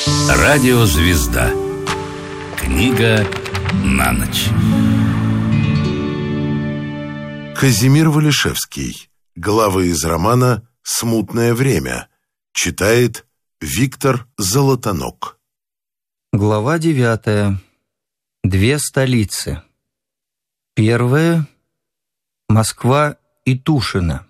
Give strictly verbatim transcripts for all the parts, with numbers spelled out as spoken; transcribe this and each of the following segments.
Радиозвезда. Книга на ночь. Казимир Валишевский. Главы из романа «Смутное время». Читает Виктор Золотонок. Глава девятая. Две столицы. Первая – Москва и Тушино.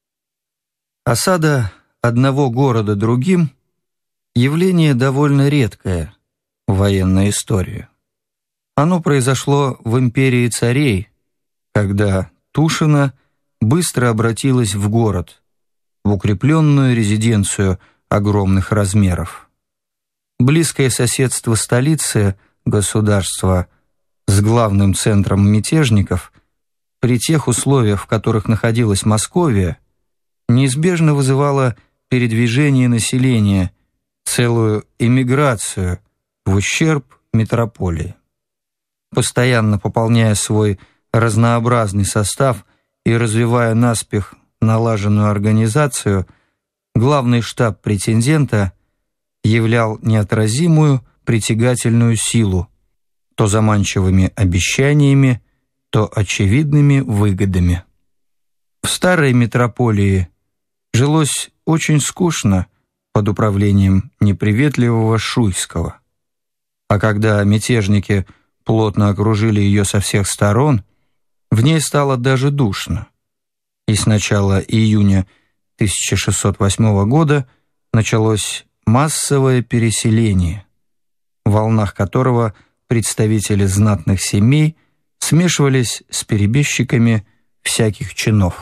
Осада одного города другим – явление довольно редкое в военной истории. Оно произошло в империи царей, когда Тушино быстро обратилось в город, в укрепленную резиденцию огромных размеров. Близкое соседство столицы государства с главным центром мятежников при тех условиях, в которых находилась Московия, неизбежно вызывало передвижение населения, целую эмиграцию в ущерб метрополии. Постоянно пополняя свой разнообразный состав и развивая наспех налаженную организацию, главный штаб претендента являл неотразимую притягательную силу, то заманчивыми обещаниями, то очевидными выгодами. В старой метрополии жилось очень скучно под управлением неприветливого Шуйского. А когда мятежники плотно окружили ее со всех сторон, в ней стало даже душно. И с начала июня тысяча шестьсот восьмого года началось массовое переселение, в волнах которого представители знатных семей смешивались с перебежчиками всяких чинов.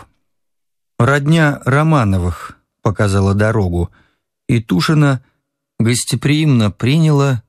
Родня Романовых показала дорогу, и Тушино гостеприимно приняла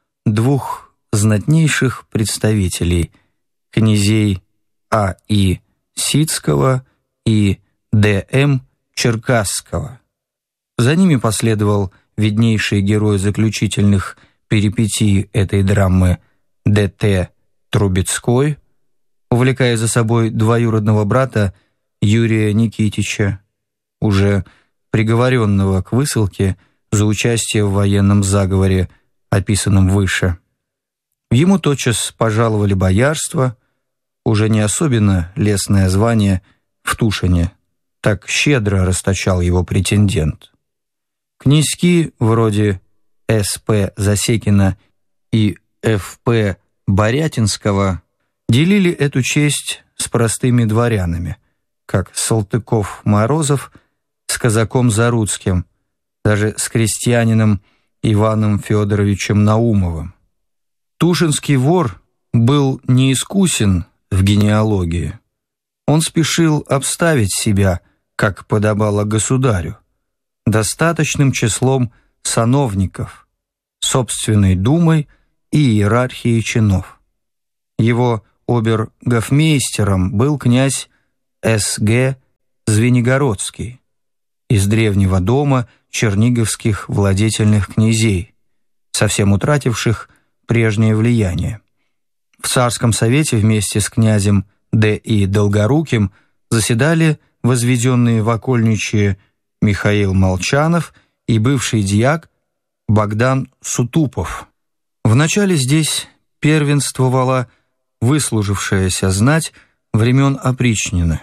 двух знатнейших представителей, князей А И Сицкого и Д М Черкасского. За ними последовал виднейший герой заключительных перипетий этой драмы Д Т Трубецкой, увлекая за собой двоюродного брата Юрия Никитича, уже приговоренного к высылке за участие в военном заговоре, описанном выше. Ему тотчас пожаловали боярство, уже не особенно лестное звание в Тушине, так щедро расточал его претендент. Князьки вроде С П Засекина и Ф П Борятинского делили эту честь с простыми дворянами, как Салтыков-Морозов с казаком Заруцким, даже с крестьянином Иваном Федоровичем Наумовым. Тушинский вор был неискусен в генеалогии. Он спешил обставить себя, как подобало государю, достаточным числом сановников, собственной думой и иерархией чинов. Его обер-гофмейстером был князь С Г Звенигородский из древнего дома черниговских владетельных князей, совсем утративших прежнее влияние. В царском совете вместе с князем Д И Долгоруким заседали возведенные в окольничье Михаил Молчанов и бывший дьяк Богдан Сутупов. Вначале здесь первенствовала выслужившаяся знать времен опричнины.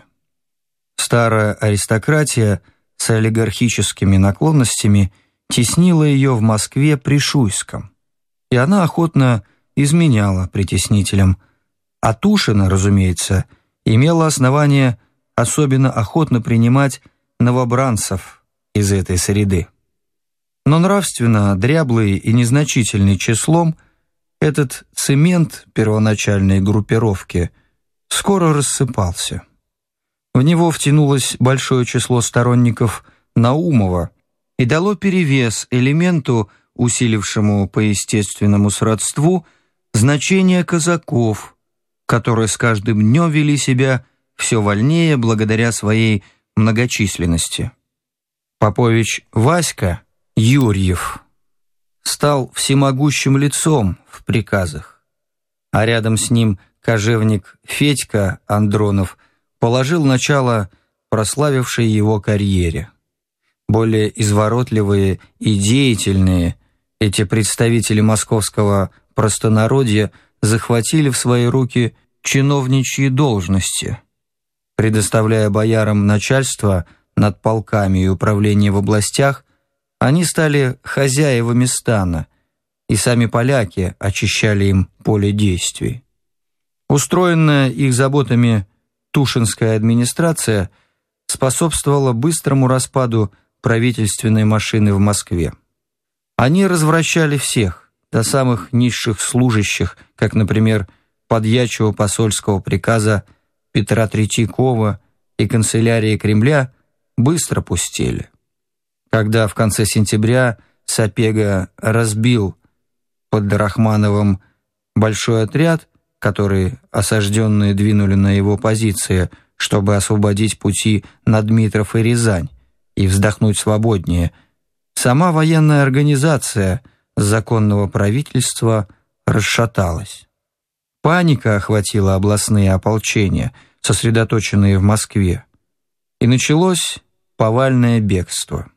Старая аристократия с олигархическими наклонностями теснила ее в Москве при Шуйском, и она охотно изменяла притеснителям, а Тушино, разумеется, имела основание особенно охотно принимать новобранцев из этой среды. Но нравственно дряблый и незначительный числом, этот цемент первоначальной группировки скоро рассыпался. В него втянулось большое число сторонников Наумова и дало перевес элементу, усилившему по естественному сродству значение казаков, которые с каждым днем вели себя все вольнее благодаря своей многочисленности. Попович Васька Юрьев стал всемогущим лицом в приказах, а рядом с ним кожевник Федька Андронов положил начало прославившей его карьере. Более изворотливые и деятельные Эти представители московского простонародья захватили в свои руки чиновничьи должности, предоставляя боярам начальство над полками и управление в областях. Они стали хозяевами стана, и сами поляки очищали им поле действий. Устроенная их заботами Тушинская администрация способствовала быстрому распаду правительственной машины в Москве. Они развращали всех, до самых низших служащих, как, например, подьячего посольского приказа Петра Третьякова и канцелярии Кремля, быстро пустели. Когда в конце сентября Сапега разбил под Рахмановым большой отряд, который осажденные двинули на его позиции, чтобы освободить пути на Дмитров и Рязань и вздохнуть свободнее, сама военная организация законного правительства расшаталась. Паника охватила областные ополчения, сосредоточенные в Москве, и началось повальное бегство.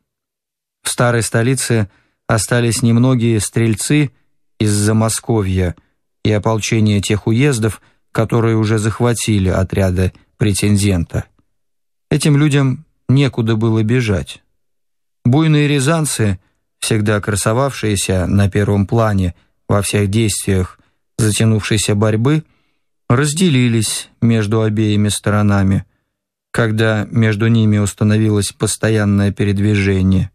В старой столице остались немногие стрельцы из Замосковья и ополчения тех уездов, которые уже захватили отряды претендента. Этим людям некуда было бежать. Буйные рязанцы, всегда красовавшиеся на первом плане во всех действиях затянувшейся борьбы, разделились между обеими сторонами, когда между ними установилось постоянное передвижение.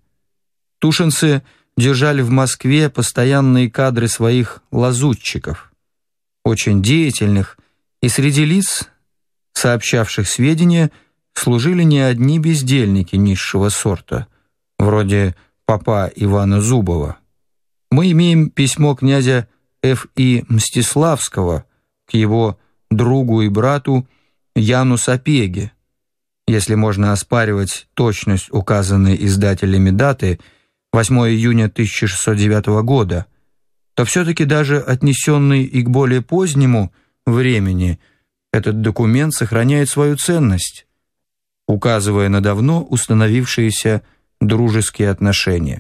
Тушинцы держали в Москве постоянные кадры своих лазутчиков, очень деятельных, и среди лиц, сообщавших сведения, служили не одни бездельники низшего сорта, вроде попа Ивана Зубова. Мы имеем письмо князя Ф И Мстиславского к его другу и брату Яну Сапеге. Если можно оспаривать точность указанной издателями даты восьмого июня тысяча шестьсот девятого года, то все-таки даже отнесенный и к более позднему времени этот документ сохраняет свою ценность, указывая на давно установившиеся дружеские отношения.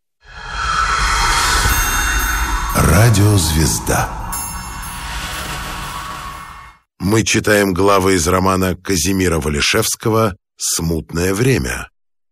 Радиозвезда. Мы читаем главы из романа Казимира Валишевского «Смутное время».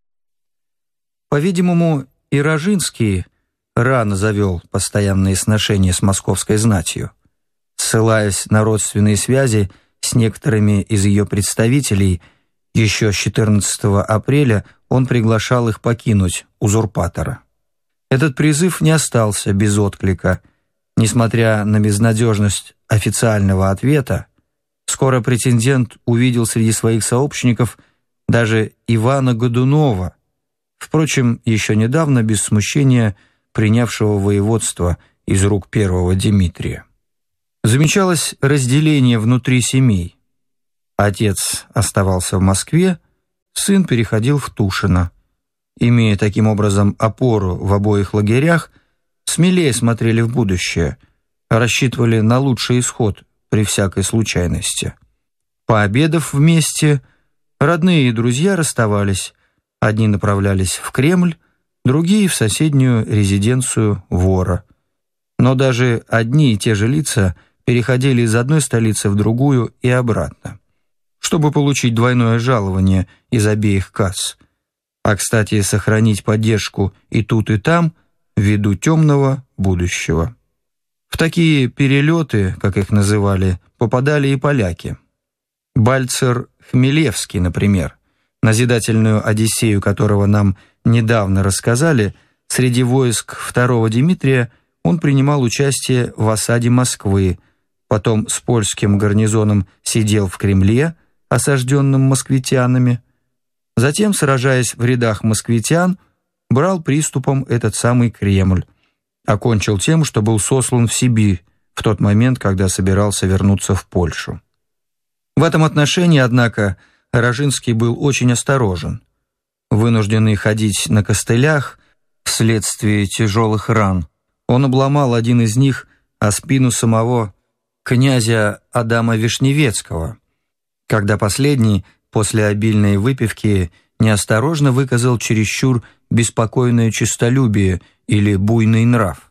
По-видимому, и Рожинский рано завел постоянные сношения с московской знатью. Ссылаясь на родственные связи с некоторыми из ее представителей, еще с четырнадцатого апреля он приглашал их покинуть узурпатора. Этот призыв не остался без отклика. Несмотря на безнадежность официального ответа, скоро претендент увидел среди своих сообщников даже Ивана Годунова, впрочем, еще недавно без смущения принявшего воеводство из рук первого Дмитрия. Замечалось разделение внутри семей. Отец оставался в Москве, сын переходил в Тушино. Имея таким образом опору в обоих лагерях, смелее смотрели в будущее, рассчитывали на лучший исход при всякой случайности. Пообедав вместе, родные и друзья расставались. Одни направлялись в Кремль, другие — в соседнюю резиденцию вора. Но даже одни и те же лица переходили из одной столицы в другую и обратно, чтобы получить двойное жалование из обеих касс, а, кстати, сохранить поддержку и тут, и там ввиду темного будущего. В такие перелеты, как их называли, попадали и поляки. Бальцер Хмелевский, например, назидательную одиссею которого нам недавно рассказали, среди войск второго Дмитрия он принимал участие в осаде Москвы, потом с польским гарнизоном сидел в Кремле, осажденном москвитянами, затем, сражаясь в рядах москвитян, брал приступом этот самый Кремль, окончил тем, что был сослан в Сибирь в тот момент, когда собирался вернуться в Польшу. В этом отношении, однако, Рожинский был очень осторожен. Вынужденный ходить на костылях вследствие тяжелых ран, он обломал один из них о спину самого князя Адама Вишневецкого, когда последний после обильной выпивки неосторожно выказал чересчур беспокойное честолюбие или буйный нрав.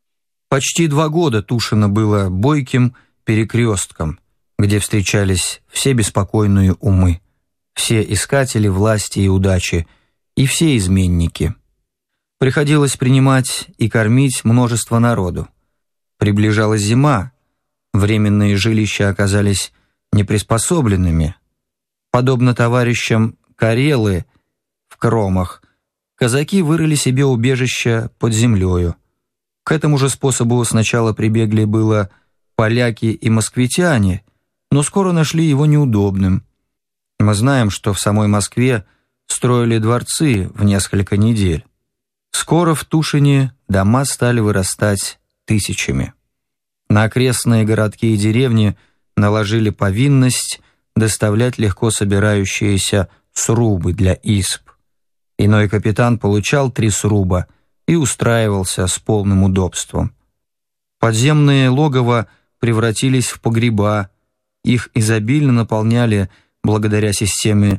Почти два года Тушино было бойким перекрестком, где встречались все беспокойные умы, все искатели власти и удачи и все изменники. Приходилось принимать и кормить множество народу. Приближалась зима, временные жилища оказались неприспособленными. Подобно товарищам Карелы в Кромах, казаки вырыли себе убежище под землею. К этому же способу сначала прибегли было поляки и москвитяне, но скоро нашли его неудобным. Мы знаем, что в самой Москве строили дворцы в несколько недель. Скоро в Тушине дома стали вырастать тысячами. На окрестные городки и деревни наложили повинность доставлять легко собирающиеся срубы для изб. Иной капитан получал три сруба и устраивался с полным удобством. Подземные логово превратились в погреба, их изобильно наполняли благодаря системе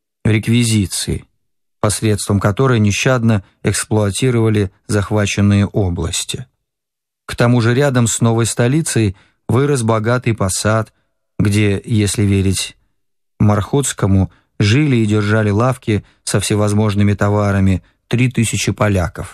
реквизиции, посредством которой нещадно эксплуатировали захваченные области. К тому же рядом с новой столицей вырос богатый посад, где, если верить Мархотскому, жили и держали лавки со всевозможными товарами три тысячи поляков.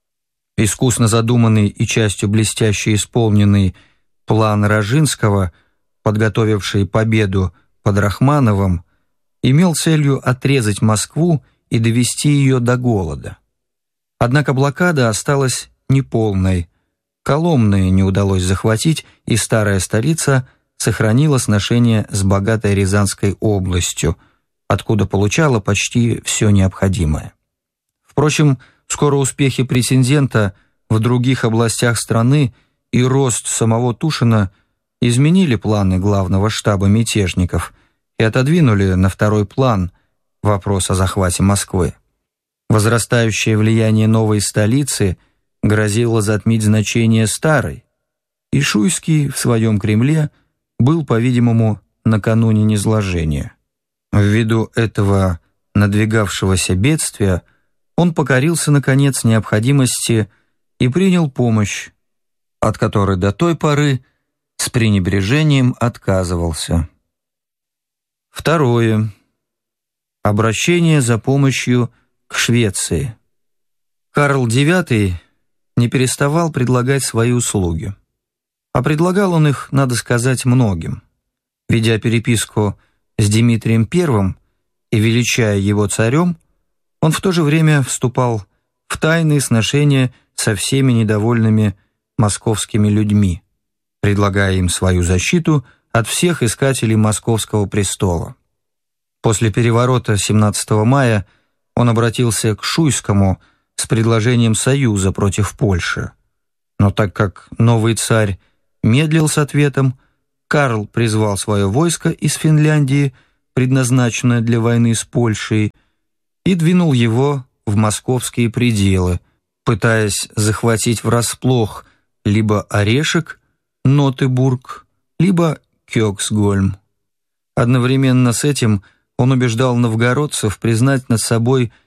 Искусно задуманный и частью блестяще исполненный план Рожинского, подготовивший победу под Рахмановым, имел целью отрезать Москву и довести ее до голода. Однако блокада осталась неполной. Коломны не удалось захватить, и старая столица сохранила сношение с богатой Рязанской областью, откуда получала почти все необходимое. Впрочем, скоро успехи претендента в других областях страны и рост самого Тушина изменили планы главного штаба мятежников и отодвинули на второй план вопрос о захвате Москвы. Возрастающее влияние новой столицы грозило затмить значение старой, и Шуйский в своем Кремле был, по-видимому, накануне низложения. Ввиду этого надвигавшегося бедствия он покорился, наконец, необходимости и принял помощь, от которой до той поры с пренебрежением отказывался. Второе. Обращение за помощью к Швеции. Карл девятый не переставал предлагать свои услуги. А предлагал он их, надо сказать, многим. Ведя переписку с Дмитрием Первым и величая его царем, он в то же время вступал в тайные сношения со всеми недовольными московскими людьми, предлагая им свою защиту от всех искателей московского престола. После переворота семнадцатого мая он обратился к Шуйскому с предложением союза против Польши. Но так как новый царь медлил с ответом, Карл призвал свое войско из Финляндии, предназначенное для войны с Польшей, и двинул его в московские пределы, пытаясь захватить врасплох либо Орешек, Нотебург, либо Кёксгольм. Одновременно с этим он убеждал новгородцев признать над собой